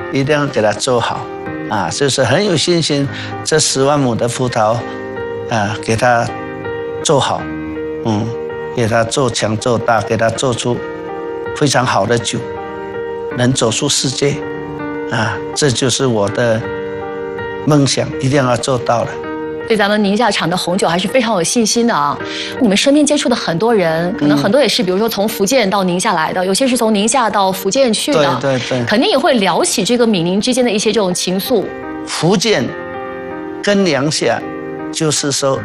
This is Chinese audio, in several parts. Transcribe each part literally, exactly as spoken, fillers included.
一定要给它做好啊，就是很有信心，这十万亩的葡萄啊，给它做好，嗯，给它做强做大，给它做出非常好的酒，能走出世界啊，这就是我的梦想，一定要做到的。 对咱们宁夏厂的红酒还是非常有信心的啊！你们身边接触的很多人，可能很多也是，比如说从福建到宁夏来的，有些是从宁夏到福建去的， 对对对， 肯定也会聊起这个闽宁之间的一些这种情愫。 福建跟宁夏，就是说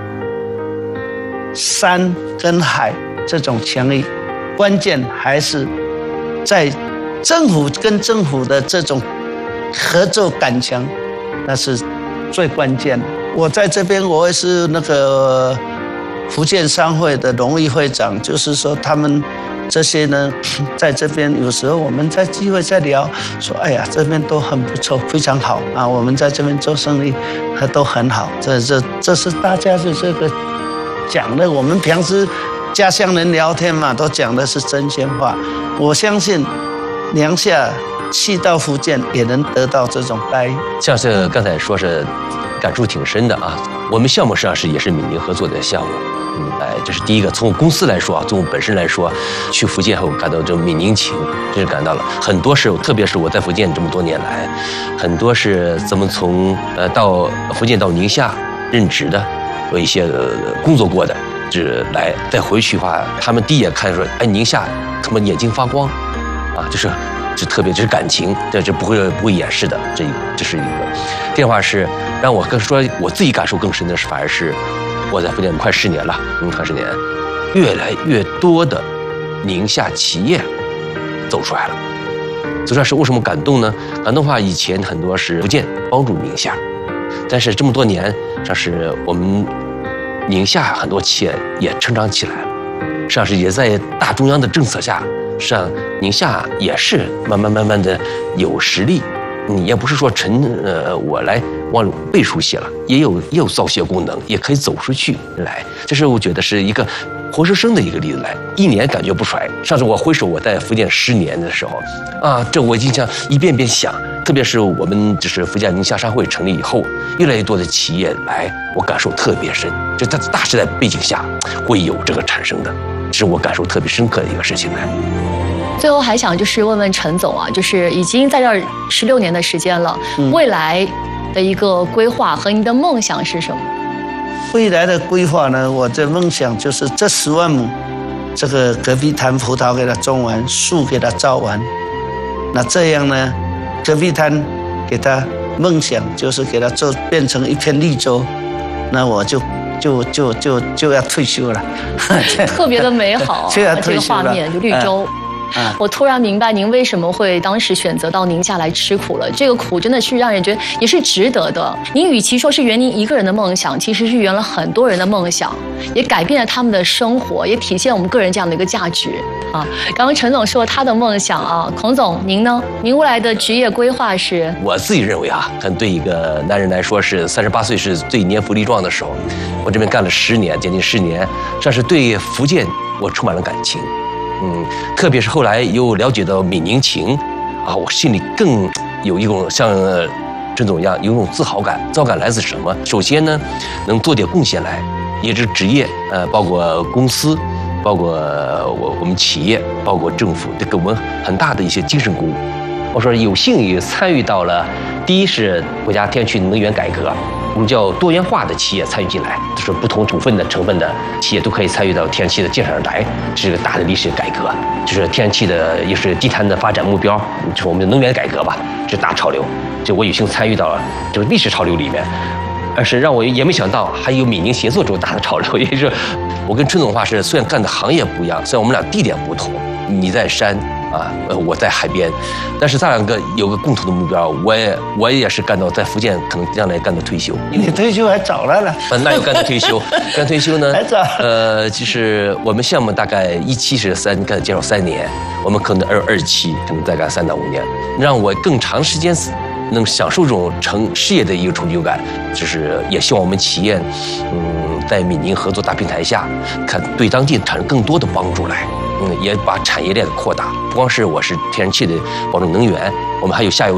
山跟海这种强异，关键还是在政府跟政府的这种合作感强，那是最关键的。我在这边，我也是那个福建商会的荣誉会长，就是说他们这些呢，在这边有时候我们在聚会在聊，说哎呀，这边都很不错，非常好啊，我们在这边做生意，都很好。这这这是大家的这个讲的，我们平时家乡人聊天嘛，都讲的是真心话。我相信宁夏去到福建也能得到这种待遇。 像是刚才说是感触挺深的啊，我们项目实际上是也是闽宁合作的项目。嗯，哎，这是第一个。从公司来说啊，从我本身来说，去福建后感到这种闽宁情，真是感到了很多是，特别是我在福建这么多年来，很多是咱们从呃到福建到宁夏任职的，有一些、呃、工作过的，就是来再回去的话，他们第一眼看说，哎，宁夏他们眼睛发光，啊，就是。就特别这是感情，这这不会不会掩饰的，这一个这是一个。第二话是让我更说我自己感受更深的是，反而是我在福建快十年了，嗯，快十年，越来越多的宁夏企业走出来了。走出来是为什么感动呢？感动的话，以前很多是福建帮助宁夏，但是这么多年，这是我们宁夏很多企业也成长起来了，实际上是也在大中央的政策下。实际上，宁夏也是慢慢慢慢的有实力，你也不是说纯呃我来往背书写了，也有也有造血功能，也可以走出去来。这是我觉得是一个活生生的一个例子来，一年感觉不出来。上次我回首我在福建十年的时候，啊，这我印象一遍遍想，特别是我们就是福建宁夏商会成立以后，越来越多的企业来，我感受特别深。就在大时代背景下会有这个产生的，这是我感受特别深刻的一个事情来。 最后还想就是问问陈总啊，就是已经在这儿十六年的时间了，嗯、未来的一个规划和您的梦想是什么？ 未来的规划呢，我的梦想就是这十万亩，这个隔壁滩葡萄给它种完，树给它造完，那这样呢，隔壁滩给它梦想就是给它做变成一片绿洲，那我就就就就就要退休了， 特别的美好、啊， 就要退休了， 这个画面就绿洲。嗯啊、我突然明白您为什么会当时选择到宁夏来吃苦了。这个苦真的是让人觉得也是值得的。您与其说是圆您一个人的梦想，其实是圆了很多人的梦想，也改变了他们的生活，也体现我们个人这样的一个价值啊。刚刚陈总说他的梦想啊，孔总您呢？您未来的职业规划是？ 我自己认为啊，可能对一个男人来说是三十八岁是最年富力壮的时候。我这边干了十年，将近十年，这是对福建我充满了感情。嗯，特别是后来又了解到闽宁情，啊，我心里更有一种像陈总一样有一种自豪感。自豪感来自什么？首先呢，能做点贡献来，也是职业，呃，包括公司，包括我我们企业，包括政府，这给我们很大的一些精神鼓舞。我说有幸也参与到了，第一是国家天然气能源改革。我们叫多元化的企业参与进来，就是不同股份的成分的企业都可以参与到天然气的建设上来，这是一个大的历史改革，就是天然气的也是低碳的发展目标，就是我们的能源改革吧，这是大潮流。就我有幸参与到了这个历史潮流里面，而是让我也没想到还有闽宁协作这种大的潮流，也就是我跟陈总的话是虽然干的行业不一样，虽然我们俩地点不同，你在山。啊，呃，我在海边，但是咱两个有个共同的目标，我也我也是干到在福建，可能将来干到退休。 你退休还早了呢？ 呃，那有干到退休，干退休呢？ 还早。 呃，就是我们项目大概一期是三干介绍三年，我们可能二二期可能再干三到五年，让我更长时间能享受这种成事业的一个成就感，就是也希望我们企业，嗯，在闽宁合作大平台下，看对当地产生更多的帮助来。嗯，也把产业链扩大，不光是我是天然气的保证能源，我们还有下游